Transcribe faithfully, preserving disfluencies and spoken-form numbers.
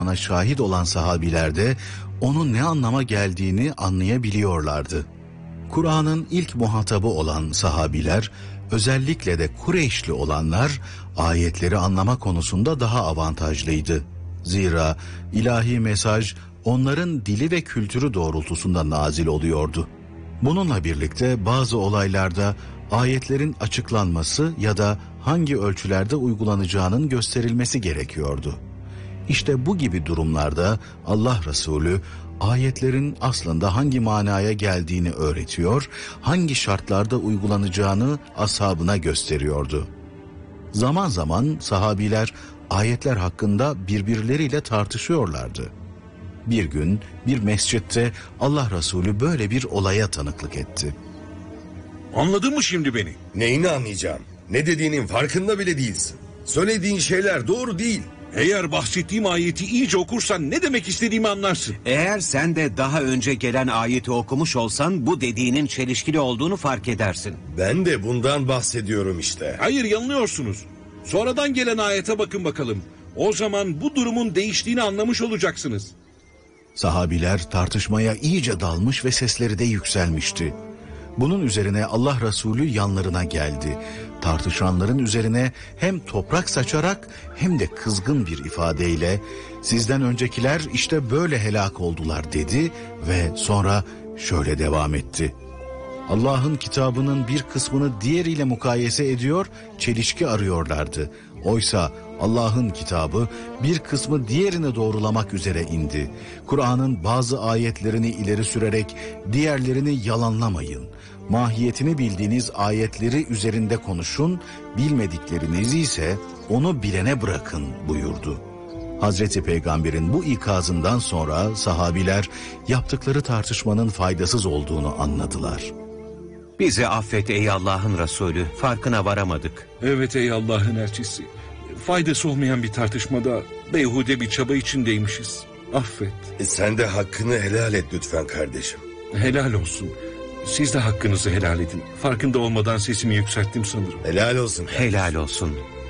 Kur'an'a şahit olan sahabiler de onun ne anlama geldiğini anlayabiliyorlardı. Kur'an'ın ilk muhatabı olan sahabiler, özellikle de Kureyşli olanlar, ayetleri anlama konusunda daha avantajlıydı. Zira ilahi mesaj onların dili ve kültürü doğrultusunda nazil oluyordu. Bununla birlikte bazı olaylarda ayetlerin açıklanması ya da hangi ölçülerde uygulanacağının gösterilmesi gerekiyordu. İşte bu gibi durumlarda Allah Resulü ayetlerin aslında hangi manaya geldiğini öğretiyor, hangi şartlarda uygulanacağını ashabına gösteriyordu. Zaman zaman sahabiler ayetler hakkında birbirleriyle tartışıyorlardı. Bir gün bir mescitte Allah Resulü böyle bir olaya tanıklık etti. Anladın mı şimdi beni? Neyini anlayacağım? Ne dediğinin farkında bile değilsin. Söylediğin şeyler doğru değil. Eğer bahsettiğim ayeti iyice okursan ne demek istediğimi anlarsın. Eğer sen de daha önce gelen ayeti okumuş olsan bu dediğinin çelişkili olduğunu fark edersin. Ben de bundan bahsediyorum işte. Hayır, yanılıyorsunuz. Sonradan gelen ayete bakın bakalım. O zaman bu durumun değiştiğini anlamış olacaksınız. Sahabiler tartışmaya iyice dalmış ve sesleri de yükselmişti. Bunun üzerine Allah Resulü yanlarına geldi. Tartışanların üzerine hem toprak saçarak hem de kızgın bir ifadeyle "Sizden öncekiler işte böyle helak oldular" dedi ve sonra şöyle devam etti. Allah'ın kitabının bir kısmını diğeriyle mukayese ediyor, çelişki arıyorlardı. Oysa Allah'ın kitabı bir kısmı diğerini doğrulamak üzere indi. Kur'an'ın bazı ayetlerini ileri sürerek diğerlerini yalanlamayın. Mahiyetini bildiğiniz ayetleri üzerinde konuşun, bilmediklerinizi ise onu bilene bırakın buyurdu. Hazreti Peygamber'in bu ikazından sonra sahabiler yaptıkları tartışmanın faydasız olduğunu anladılar. Bizi affet ey Allah'ın Resulü, farkına varamadık. Evet ey Allah'ın elçisi. Faydası olmayan bir tartışmada beyhude bir çaba içindeymişiz. Affet. E sen de hakkını helal et lütfen kardeşim. Helal olsun. Siz de hakkınızı helal edin. Farkında olmadan sesimi yükselttim sanırım. Helal olsun kardeşim. Helal olsun.